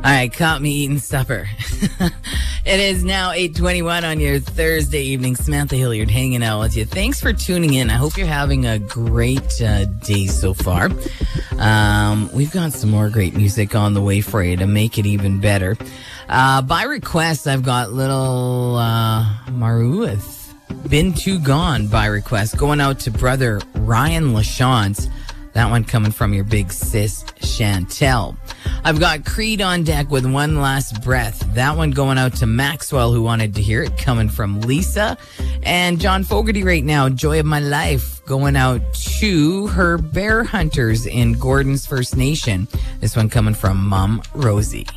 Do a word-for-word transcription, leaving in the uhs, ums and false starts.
right, caught me eating supper. It is now eight twenty-one on your Thursday evening. Samantha Hilliard hanging out with you. Thanks for tuning in. I hope you're having a great uh, day so far. Um, we've got some more great music on the way for you to make it even better. Uh, by request, I've got little uh, Maru with Been Too Gone by request. Going out to brother Ryan LaChance. That one coming from your big sis, Chantel. I've got Creed on deck with One Last Breath. That one going out to Maxwell, who wanted to hear it, coming from Lisa. And John Fogerty right now, Joy of My Life, going out to her bear hunters in Gordon's First Nation. This one coming from Mom Rosie.